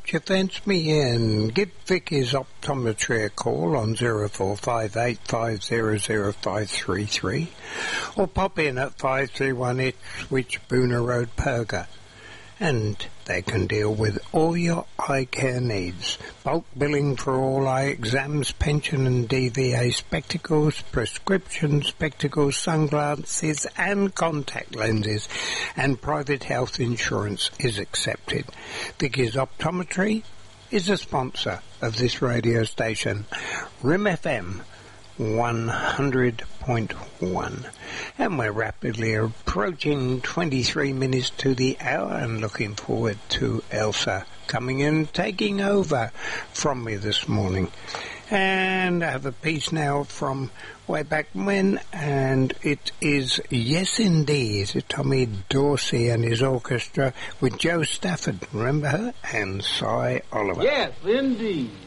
helped you, thanks me, and give Vicky's Optometry a call on 0458 500533 or pop in at 531 Ipswich Booner Road, Perga. And they can deal with all your eye care needs. Bulk billing for all eye exams, pension and DVA spectacles, prescription spectacles, sunglasses and contact lenses, and private health insurance is accepted. Vicky's Optometry is a sponsor of this radio station, RIM FM 100.1, and we're rapidly approaching 23 minutes to the hour and looking forward to Elsa coming in, taking over from me this morning. And I have a piece now from way back when, and it is Yes Indeed, Tommy Dorsey and his orchestra with Joe Stafford, remember her, and Cy Oliver. Yes, indeed.